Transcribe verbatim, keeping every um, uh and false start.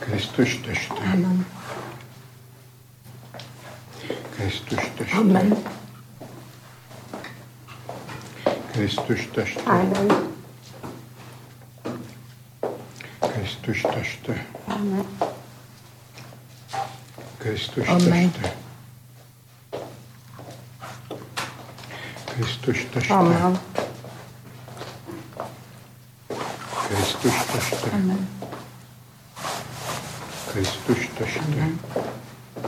Krisztus teste. Amen. Krisztus teste. Amen. Krisztus teste. Amen. Krisztus teste. Amen. Krisztus Amen. teste. Krisztus teste. Amen. Krisztus teste. Amen. Krisztus teste. Amen.